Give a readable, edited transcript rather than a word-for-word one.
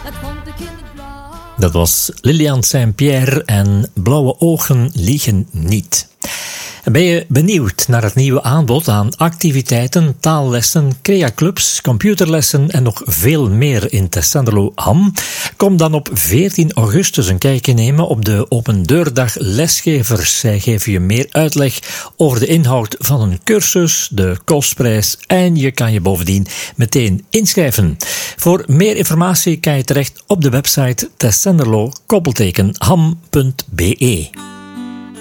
Dat was Lilian Saint-Pierre en Blauwe ogen liegen niet. Ben je benieuwd naar het nieuwe aanbod aan activiteiten, taallessen, creaclubs, computerlessen en nog veel meer in Tessenderlo Ham? Kom dan op 14 augustus een kijkje nemen op de Open Deurdag lesgevers. Zij geven je meer uitleg over de inhoud van een cursus, de kostprijs en je kan je bovendien meteen inschrijven. Voor meer informatie kan je terecht op de website tessenderlo-ham.be.